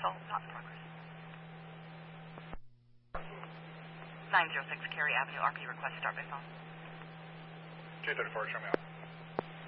Call not in progress. 906 Cary Avenue, RP request start by phone. 234, show me out.